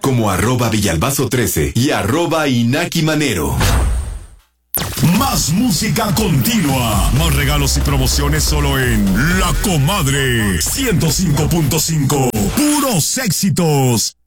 como @Villalbazo13 y @InakiManero. Más música continua. Más regalos y promociones solo en La Comadre 105.5. Puros éxitos.